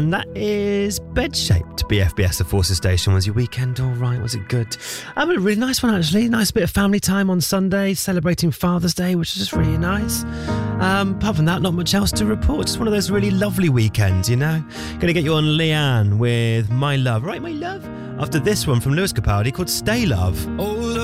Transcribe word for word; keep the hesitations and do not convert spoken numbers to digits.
And that is Bed-Shaped. B F B S, the Forces Station. Was your weekend all right? Was it good? Um, a really nice one, actually. Nice bit of family time on Sunday, celebrating Father's Day, which is just really nice. Um, apart from that, not much else to report. Just one of those really lovely weekends, you know? Going to get you on Leanne with My Love. Right, My Love? After this one from Lewis Capaldi called Stay Love. Oh,